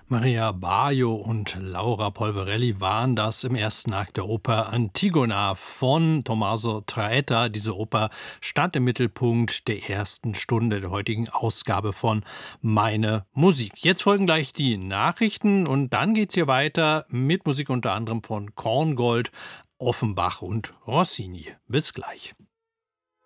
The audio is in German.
Maria Bajo und Laura Polverelli waren das im ersten Akt der Oper Antigona von Tommaso Traetta. Diese Oper stand im Mittelpunkt der ersten Stunde der heutigen Ausgabe von Meine Musik. Jetzt folgen gleich die Nachrichten und dann geht's hier weiter mit Musik unter anderem von Korngold, Offenbach und Rossini. Bis gleich.